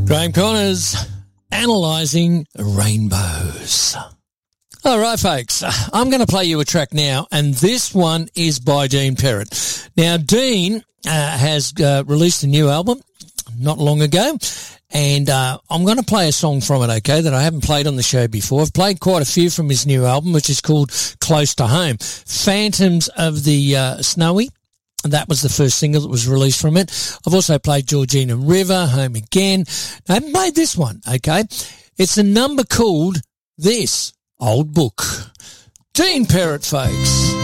Graham Connors, analysing rainbows. All right, folks, I'm going to play you a track now, and this one is by Dean Perrott. Now, Dean has released a new album not long ago, and I'm going to play a song from it, okay, that I haven't played on the show before. I've played quite a few from his new album, which is called Close to Home. Phantoms of the Snowy. That was the first single that was released from it. I've also played Georgina River, Home Again. I haven't played this one, okay? It's a number called This Old Book. Dean Perrott, folks.